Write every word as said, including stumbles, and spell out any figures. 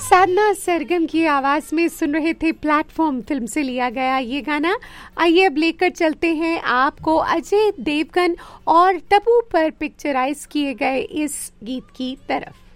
साधना सरगम की आवाज में सुन रहे थे प्लेटफॉर्म फिल्म से लिया गया ये गाना। आइए अब लेकर चलते हैं आपको अजय देवगन और तब्बू पर पिक्चराइज किए गए इस गीत की तरफ।